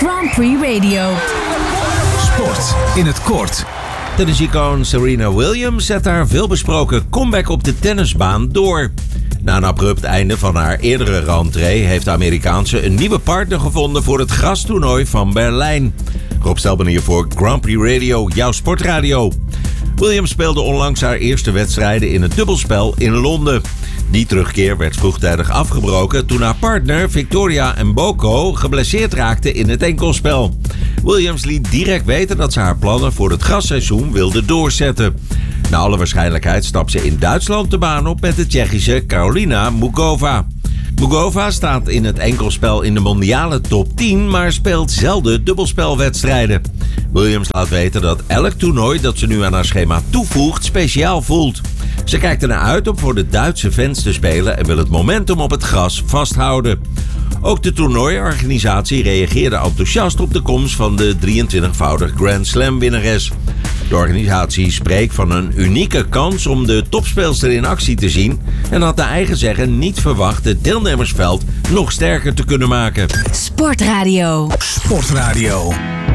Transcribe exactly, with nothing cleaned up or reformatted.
Grand Prix Radio. Sport in het kort. Tennisicoon Serena Williams zet haar veelbesproken comeback op de tennisbaan door. Na een abrupt einde van haar eerdere rentree heeft de Amerikaanse een nieuwe partner gevonden voor het grastoernooi van Berlijn. Rob Stelbanier voor Grand Prix Radio, jouw sportradio. Williams speelde onlangs haar eerste wedstrijden in het dubbelspel in Londen. Die terugkeer werd vroegtijdig afgebroken toen haar partner Victoria Mboko geblesseerd raakte in het enkelspel. Williams liet direct weten dat ze haar plannen voor het grasseizoen wilde doorzetten. Naar alle waarschijnlijkheid stapt ze in Duitsland de baan op met de Tsjechische Karolina Mugova. Mugova staat in het enkelspel in de mondiale top tien, maar speelt zelden dubbelspelwedstrijden. Williams laat weten dat elk toernooi dat ze nu aan haar schema toevoegt speciaal voelt. Ze kijkt ernaar uit om voor de Duitse fans te spelen en wil het momentum op het gras vasthouden. Ook de toernooiorganisatie reageerde enthousiast op de komst van de drieëntwintigvoudig Grand Slam winnares. De organisatie spreekt van een unieke kans om de topspeelster in actie te zien en had naar eigen zeggen niet verwacht het deelnemersveld nog sterker te kunnen maken. Sportradio. Sportradio.